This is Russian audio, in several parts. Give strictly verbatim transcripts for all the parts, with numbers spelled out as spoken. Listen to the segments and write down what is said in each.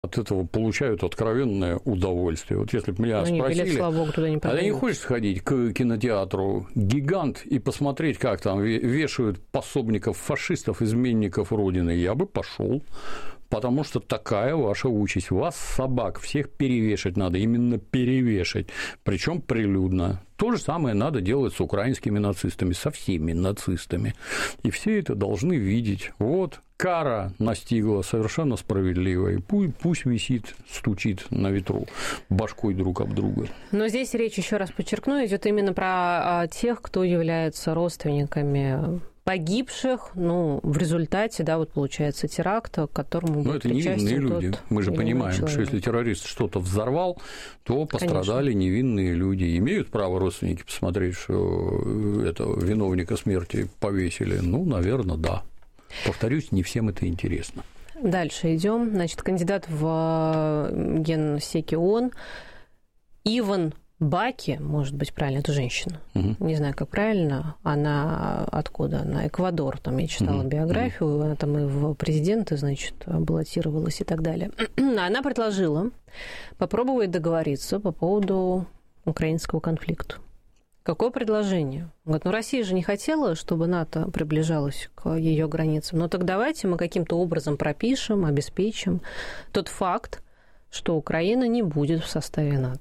от этого получают откровенное удовольствие. Вот если бы меня ну, спросили, билет, слава богу, туда не а ты не хочешь сходить к кинотеатру «Гигант» и посмотреть, как там вешают пособников фашистов, изменников Родины, я бы пошел. Потому что такая ваша участь. Вас, собак, всех перевешать надо, именно перевешать, причем прилюдно. То же самое надо делать с украинскими нацистами, со всеми нацистами. И все это должны видеть. Вот кара настигла совершенно справедливая. Пусть, пусть висит, стучит на ветру башкой друг об друга. Но здесь речь, еще раз подчеркну, идет именно про тех, кто является родственниками погибших, ну, в результате, да, вот получается теракта, к которому был причастен. Но это невинные люди. Мы же понимаем, человек. Что если террорист что-то взорвал, то пострадали Конечно. Невинные люди. Имеют право родственники посмотреть, что этого виновника смерти повесили? Ну, наверное, да. Повторюсь, не всем это интересно. Дальше идем. Значит, кандидат в генсеки ООН Иван Баки, может быть, правильно, это женщина. Угу. Не знаю, как правильно. Она откуда? Она Эквадор. Там я читала угу. биографию. Она там и в президенты, значит, баллотировалась и так далее. Она предложила попробовать договориться по поводу украинского конфликта. Какое предложение? Говорит, ну Россия же не хотела, чтобы НАТО приближалось к ее границам. Ну так давайте мы каким-то образом пропишем, обеспечим тот факт, что Украина не будет в составе НАТО.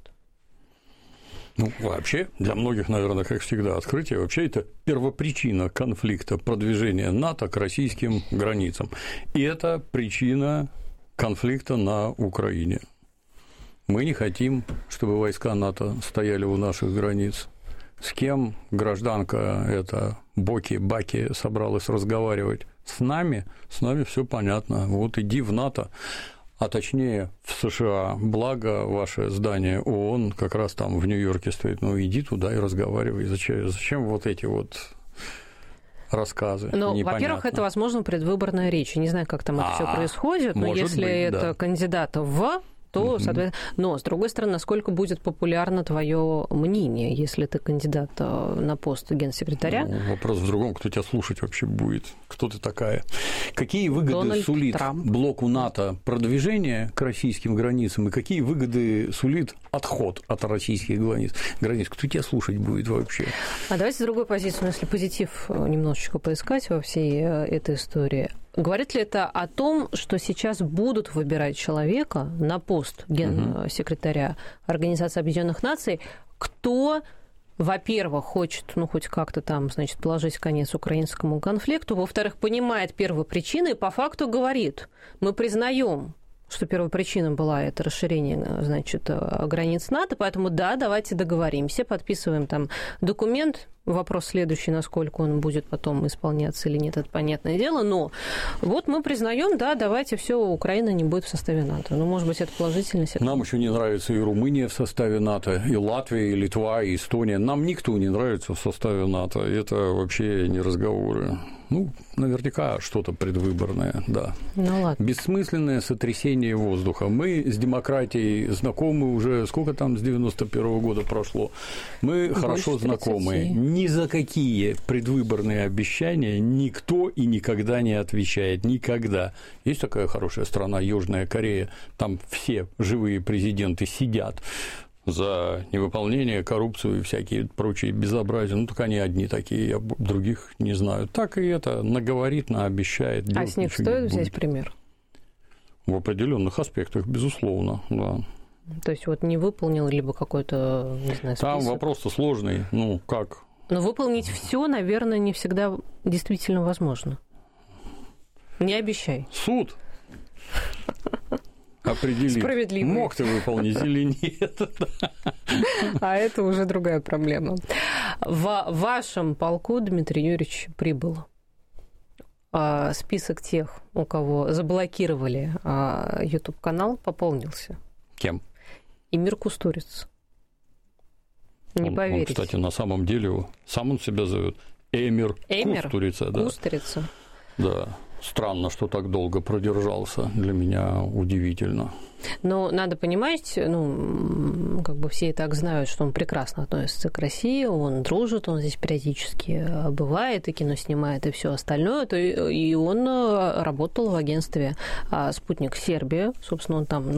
Ну, вообще, для многих, наверное, как всегда, открытие, вообще это первопричина конфликта продвижения НАТО к российским границам. И это причина конфликта на Украине. Мы не хотим, чтобы войска НАТО стояли у наших границ. С кем гражданка эта Боки, Баки собралась разговаривать? С нами? С нами все понятно. Вот иди в НАТО. А точнее в США, благо ваше здание ООН как раз там в Нью-Йорке стоит, ну иди туда и разговаривай, зачем, зачем вот эти вот рассказы? Ну, во-первых, это, возможно, предвыборная речь, я не знаю, как там это все происходит, но если быть, это да. кандидат в... то, соответственно, но, с другой стороны, насколько будет популярно твое мнение, если ты кандидат на пост генсекретаря? Ну, вопрос в другом, кто тебя слушать вообще будет, кто ты такая. Какие выгоды Дональд сулит Трамп. блоку НАТО продвижение к российским границам, и какие выгоды сулит отход от российских границ? границ? Кто тебя слушать будет вообще? А давайте другую позицию, если позитив немножечко поискать во всей этой истории. Говорит ли это о том, что сейчас будут выбирать человека на пост генсекретаря Организации Объединенных Наций, кто, во-первых, хочет, ну, хоть как-то там, значит, положить конец украинскому конфликту, во-вторых, понимает первопричины и по факту говорит, мы признаем, что первопричина была это расширение, значит, границ НАТО, поэтому да, давайте договоримся, подписываем там документ. Вопрос следующий, насколько он будет потом исполняться или нет, это понятное дело, но вот мы признаем, да, давайте все, Украина не будет в составе НАТО. Ну, может быть, это положительность. Это... Нам еще не нравится и Румыния в составе НАТО, и Латвия, и Литва, и Эстония. Нам никто не нравится в составе НАТО. Это вообще не разговоры. Ну, наверняка что-то предвыборное, да. Ну, ладно. Бессмысленное сотрясение воздуха. Мы с демократией знакомы уже, сколько там с девяносто первого года прошло. Мы Больше хорошо знакомы. Ни за какие предвыборные обещания никто и никогда не отвечает. Никогда. Есть такая хорошая страна, Южная Корея, там все живые президенты сидят за невыполнение, коррупцию и всякие прочие безобразия. Ну, так они одни такие, я других не знаю. Так и это наговорит, наобещает. А с них стоит взять пример? В определенных аспектах, безусловно, да. То есть вот не выполнил либо какой-то, не знаю, список? Там вопрос-то сложный, ну, как? Но выполнить все, наверное, не всегда действительно возможно. Не обещай. Суд определить, мог ты выполнить или нет. А это уже другая проблема. В вашем полку, Дмитрий Юрьевич, прибыл список тех, у кого заблокировали YouTube-канал, пополнился. Кем? Эмир Кустурица. Не он, поверите. Он, кстати, на самом деле, сам он себя зовет Эмир, Эмир Кустурица. Да. Кустурица. Да. Странно, что так долго продержался. Для меня удивительно. Но надо понимать, ну, как бы все и так знают, что он прекрасно относится к России, он дружит, он здесь периодически бывает, и кино снимает, и все остальное. И он работал в агентстве «Спутник Сербия». Собственно, он там